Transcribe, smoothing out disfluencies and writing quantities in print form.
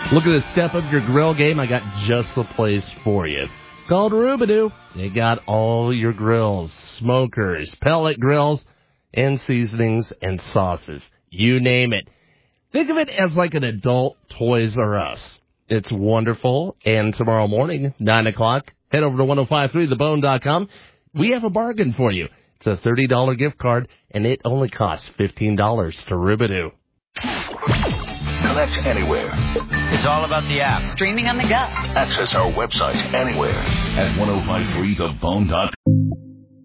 Looking to step up your grill game? I got just the place for you. It's called Rubidoo. They got all your grills, smokers, pellet grills, and seasonings and sauces. You name it. Think of it as like an adult Toys R Us. It's wonderful. And tomorrow morning, 9 o'clock, head over to 1053thebone.com. We have a bargain for you. It's a $30 gift card, and it only costs $15 to Rubidoo. Connect anywhere. It's all about the app. Streaming on the go. Access our website anywhere at 1053thebone.com.